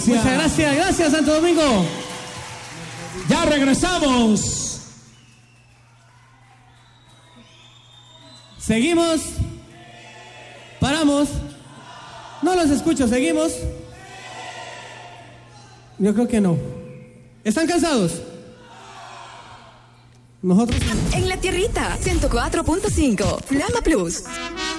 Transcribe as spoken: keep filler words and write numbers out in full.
gracias. Muchas gracias, gracias Santo Domingo. Ya regresamos. Seguimos. Paramos. No los escucho, seguimos. Yo creo que no. ¿Están cansados? Nosotros. En la tierrita, ciento cuatro punto cinco, Flama Plus.